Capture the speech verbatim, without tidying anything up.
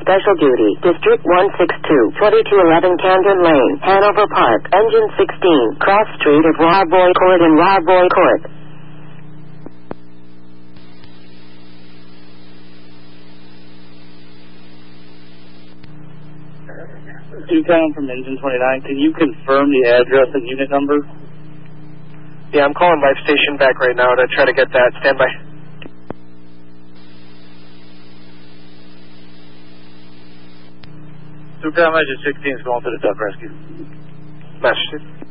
Special Duty, District one sixty-two, twenty-two eleven Camden Lane, Hanover Park, Engine sixteen, Cross Street at Royboy Court and Royboy Court. Two-town from Engine twenty-nine, can you confirm the address and unit number? Yeah, I'm calling Life Station back right now to try to get that. Stand by. Two-town Engine sixteen is going to the duck rescue. Massachusetts.